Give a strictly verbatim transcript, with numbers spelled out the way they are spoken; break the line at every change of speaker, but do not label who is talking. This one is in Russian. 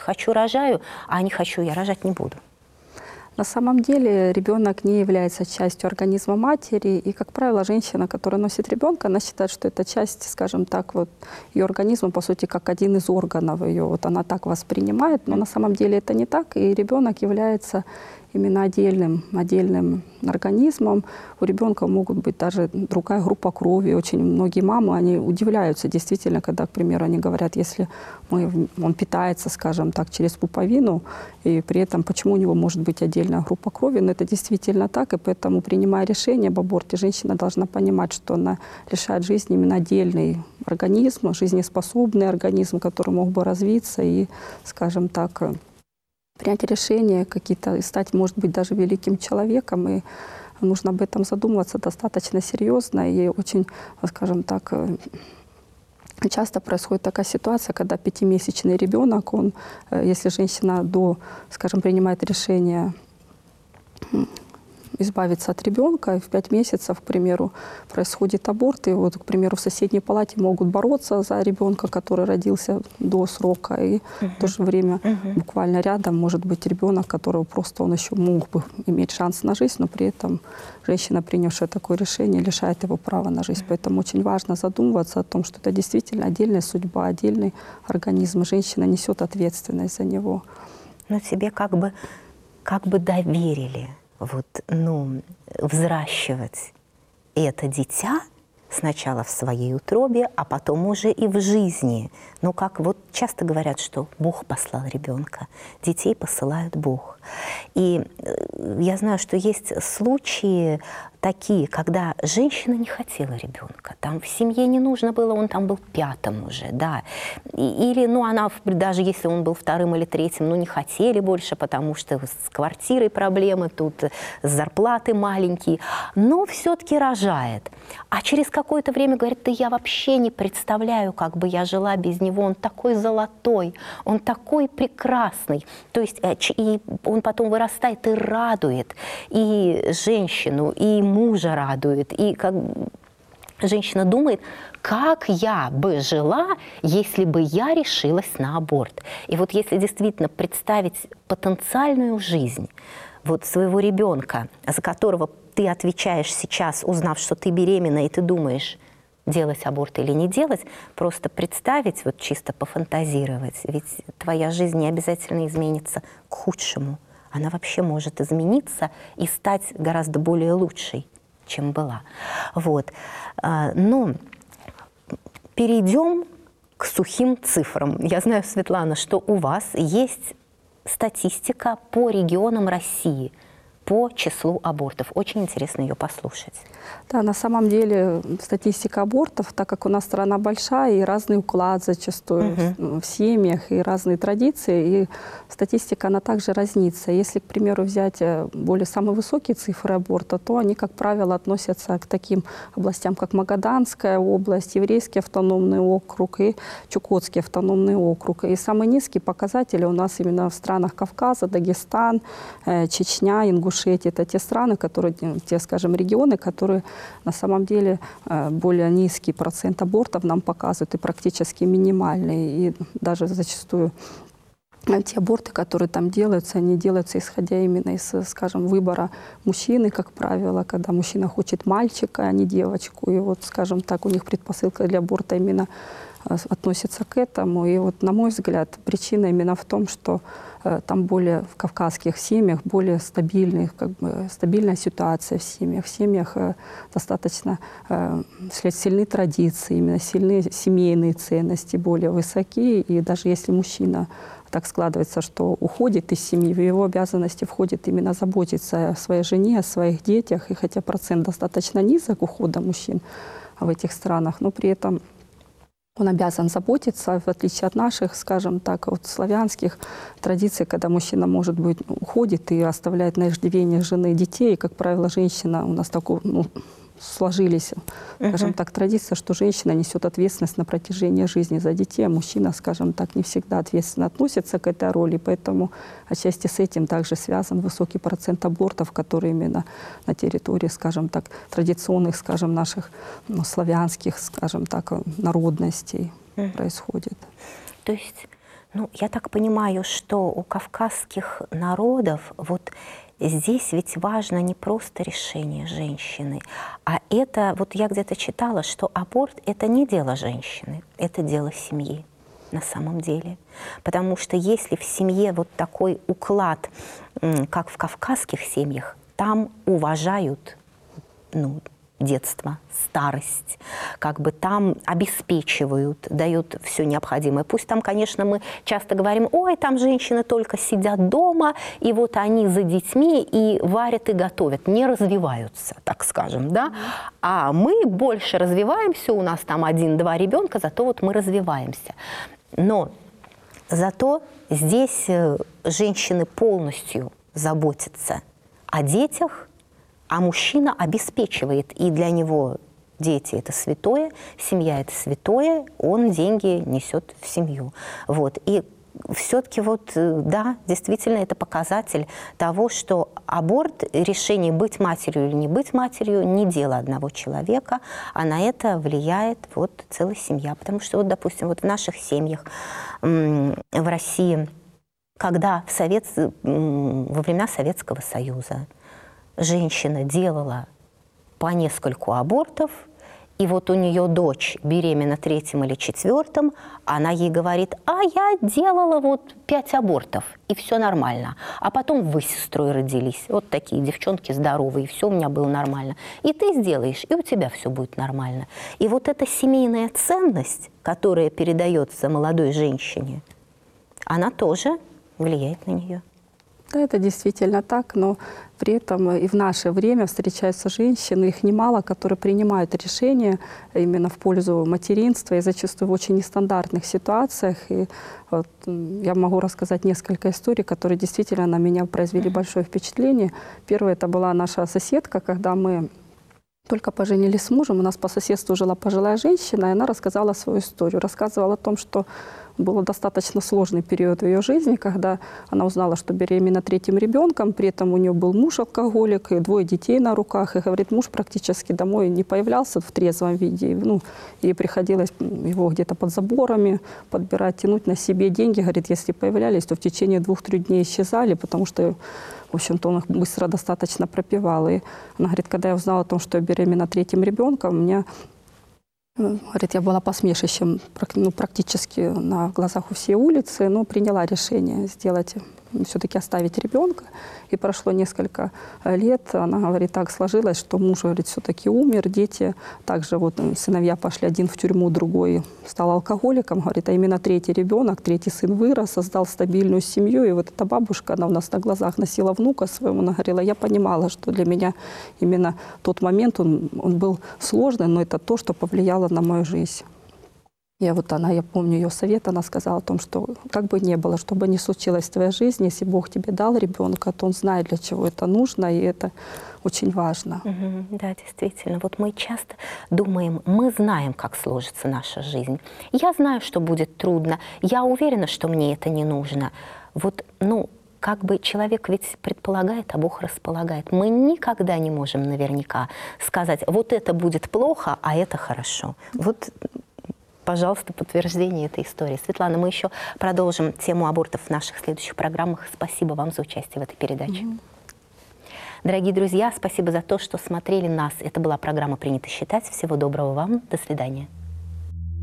хочу, рожаю, а не хочу, я рожать не буду.
На самом деле ребенок не является частью организма матери, и, как правило, женщина, которая носит ребенка, она считает, что это часть, скажем так, вот ее организма, по сути, как один из органов ее, вот она так воспринимает, но на самом деле это не так, и ребенок является именно отдельным, отдельным организмом. У ребенка могут быть даже другая группа крови. Очень многие мамы, они удивляются действительно, когда, к примеру, они говорят, если мы, он питается, скажем так, через пуповину, и при этом почему у него может быть отдельная группа крови, но это действительно так, и поэтому, принимая решение об аборте, женщина должна понимать, что она лишает жизни именно отдельный организм, жизнеспособный организм, который мог бы развиться и, скажем так, принять решение какие-то, и стать, может быть, даже великим человеком. И нужно об этом задумываться достаточно серьезно. И очень, скажем так, часто происходит такая ситуация, когда пятимесячный ребенок, он, если женщина до, скажем, принимает решение избавиться от ребенка, и в пять месяцев, к примеру, происходит аборт, и вот, к примеру, в соседней палате могут бороться за ребенка, который родился до срока, и uh-huh. в то же время uh-huh. буквально рядом может быть ребенок, которого просто он еще мог бы иметь шанс на жизнь, но при этом женщина, принявшая такое решение, лишает его права на жизнь. Uh-huh. Поэтому очень важно задумываться о том, что это действительно отдельная судьба, отдельный организм. Женщина несет ответственность за него.
Но тебе как бы, как бы доверили вот, ну, взращивать это дитя сначала в своей утробе, а потом уже и в жизни. Ну, как вот часто говорят, что Бог послал ребенка, детей посылает Бог. И я знаю, что есть случаи такие, когда женщина не хотела ребенка, там в семье не нужно было, он там был пятым уже, да. И, или, ну, она, даже если он был вторым или третьим, ну, не хотели больше, потому что с квартирой проблемы, тут зарплаты маленькие, но все-таки рожает. А через какое-то время говорит, да я вообще не представляю, как бы я жила без него, он такой золотой, он такой прекрасный. То есть и он потом вырастает и радует и женщину, и мужа радует, и как женщина думает, как я бы жила, если бы я решилась на аборт. И вот если действительно представить потенциальную жизнь вот своего ребенка, за которого ты отвечаешь сейчас, узнав, что ты беременна, и ты думаешь, делать аборт или не делать, просто представить, вот чисто пофантазировать, ведь твоя жизнь не обязательно изменится к худшему. Она вообще может измениться и стать гораздо более лучшей, чем была. Вот. Но перейдем к сухим цифрам. Я знаю, Светлана, что у вас есть статистика по регионам России, по числу абортов. Очень интересно ее послушать.
Да, на самом деле статистика абортов, так как у нас страна большая и разный уклад зачастую uh-huh. в семьях и разные традиции, и статистика она также разнится. Если, к примеру, взять более самые высокие цифры аборта, то они, как правило, относятся к таким областям, как Магаданская область, Еврейский автономный округ и Чукотский автономный округ. И самые низкие показатели у нас именно в странах Кавказа, Дагестан, Чечня, Ингушетия. Это те страны, которые, те, скажем, регионы, которые на самом деле более низкий процент абортов нам показывают и практически минимальный. И даже зачастую те аборты, которые там делаются, они делаются исходя именно из, скажем, выбора мужчины, как правило, когда мужчина хочет мальчика, а не девочку. И вот, скажем так, у них предпосылка для аборта именно относится к этому. И вот, на мой взгляд, причина именно в том, что э, там более в кавказских семьях более стабильных, как бы, стабильная ситуация в семьях. В семьях э, достаточно э, сильны традиции, именно сильные семейные ценности более высоки. И даже если мужчина так складывается, что уходит из семьи, в его обязанности входит именно заботиться о своей жене, о своих детях. И хотя процент достаточно низок ухода мужчин в этих странах, но при этом он обязан заботиться, в отличие от наших, скажем так, вот славянских традиций, когда мужчина, может быть, уходит и оставляет на иждивение жены и детей. И, как правило, женщина у нас такой, ну, сложились, скажем uh-huh. так, традиция, что женщина несет ответственность на протяжении жизни за детей, а мужчина, скажем так, не всегда ответственно относится к этой роли, поэтому отчасти с этим также связан высокий процент абортов, которые именно на территории, скажем так, традиционных, скажем, наших, ну, славянских, скажем так, народностей uh-huh. происходит.
То есть Ну, я так понимаю, что у кавказских народов вот здесь ведь важно не просто решение женщины, а это, вот я где-то читала, что аборт – это не дело женщины, это дело семьи на самом деле. Потому что если в семье вот такой уклад, как в кавказских семьях, там уважают, ну, детство, старость, как бы там обеспечивают, дают все необходимое. Пусть там, конечно, мы часто говорим, ой, там женщины только сидят дома, и вот они за детьми и варят, и готовят, не развиваются, так скажем, да? А мы больше развиваемся, у нас там один-два ребенка, зато вот мы развиваемся. Но зато здесь женщины полностью заботятся о детях, а мужчина обеспечивает, и для него дети – это святое, семья – это святое, он деньги несет в семью. Вот. И все-таки вот, да, действительно, это показатель того, что аборт, решение быть матерью или не быть матерью, не дело одного человека, а на это влияет вот целая семья. Потому что, вот, допустим, вот в наших семьях в России, когда в Совет... во времена Советского Союза женщина делала по нескольку абортов, и вот у нее дочь беременна третьим или четвертым, она ей говорит, а я делала вот пять абортов, и все нормально. А потом вы с сестрой родились, вот такие девчонки здоровые, и все у меня было нормально. И ты сделаешь, и у тебя все будет нормально. И вот эта семейная ценность, которая передается молодой женщине, она тоже влияет на нее.
Да, это действительно так, но при этом и в наше время встречаются женщины, их немало, которые принимают решения именно в пользу материнства и зачастую в очень нестандартных ситуациях. И вот я могу рассказать несколько историй, которые действительно на меня произвели большое впечатление. Первая — это была наша соседка, когда мы только поженились с мужем, у нас по соседству жила пожилая женщина, и она рассказала свою историю. Рассказывала о том, что был достаточно сложный период в ее жизни, когда она узнала, что беременна третьим ребенком, при этом у нее был муж-алкоголик и двое детей на руках. И, говорит, муж практически домой не появлялся в трезвом виде. Ну, ей приходилось его где-то под заборами подбирать, тянуть на себе деньги. Говорит, если появлялись, то в течение двух-трех дней исчезали, потому что, в общем-то, он их быстро достаточно пропивал. И она говорит, когда я узнала о том, что я беременна третьим ребенком, у меня... Говорит, я была посмешищем ну, практически на глазах у всей улицы, но приняла решение сделать, все-таки оставить ребенка. И прошло несколько лет, она говорит, так сложилось, что муж, говорит, все-таки умер, дети также, вот сыновья пошли, один в тюрьму, другой стал алкоголиком, говорит, а именно третий ребенок, третий сын вырос, создал стабильную семью, и вот эта бабушка, она у нас на глазах носила внука своего, она говорила, я понимала, что для меня именно тот момент, он, он был сложный, но это то, что повлияло на мою жизнь. И вот она, я помню ее совет, она сказала о том, что как бы ни было, что бы ни случилось в твоей жизни, если Бог тебе дал ребенка, то Он знает, для чего это нужно, и это очень важно.
Угу, да, действительно. Вот мы часто думаем, мы знаем, как сложится наша жизнь. Я знаю, что будет трудно, я уверена, что мне это не нужно. Вот, ну, как бы человек ведь предполагает, а Бог располагает. Мы никогда не можем наверняка сказать, вот это будет плохо, а это хорошо. Вот... Пожалуйста, подтверждение этой истории. Светлана, мы еще продолжим тему абортов в наших следующих программах. Спасибо вам за участие в этой передаче. Mm-hmm. Дорогие друзья, спасибо за то, что смотрели нас. Это была программа «Принято считать». Всего доброго вам. До свидания.